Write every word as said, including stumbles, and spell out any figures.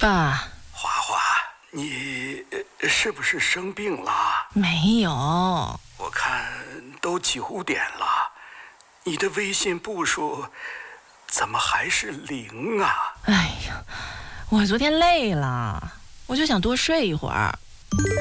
爸， 花花，你是不是生病了？ 没有。 我看都九点了，你的微信步数怎么还是零啊？ 哎呀，我昨天累了，我就想多睡一会儿。